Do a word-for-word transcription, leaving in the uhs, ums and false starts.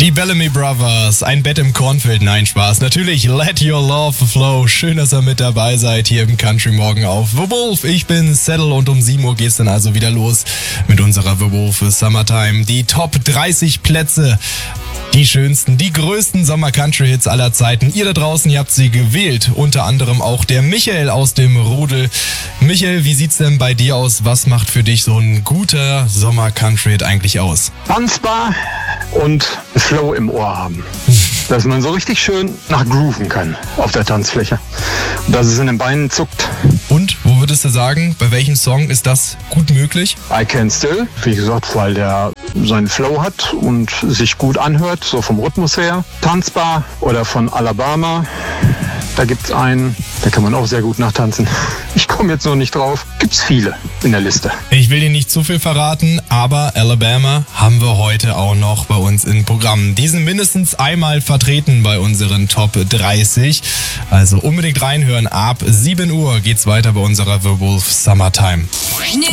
Die Bellamy Brothers, ein Bett im Kornfeld, nein Spaß. Natürlich Let Your Love Flow. Schön, dass ihr mit dabei seid hier im Country Morgen auf The Wolf. Ich bin Settle und um sieben Uhr geht's dann also wieder los mit unserer The Wolf Summertime. Die Top dreißig Plätze, die schönsten, die größten Sommer-Country-Hits aller Zeiten. Ihr da draußen, ihr habt sie gewählt. Unter anderem auch der Michael aus dem Rudel. Michael, wie sieht's denn bei dir aus? Was macht für dich so ein guter Sommer-Country-Hit eigentlich aus? Tanzbar und Flow im Ohr haben. Dass man so richtig schön nach grooven kann auf der Tanzfläche. Und dass es in den Beinen zuckt. Und, wo würdest du sagen, bei welchem Song ist das gut möglich? I Can Still, wie gesagt, weil der seinen Flow hat und sich gut anhört, so vom Rhythmus her. Tanzbar oder von Alabama. Da gibt's einen, da kann man auch sehr gut nachtanzen. Ich komme jetzt noch nicht drauf. Gibt's viele in der Liste. Ich will dir nicht zu viel verraten, aber Alabama haben wir heute auch noch bei uns im Programm. Die sind mindestens einmal vertreten bei unseren Top dreißig. Also unbedingt reinhören. Ab sieben Uhr geht's weiter bei unserer The Wolf Summertime. New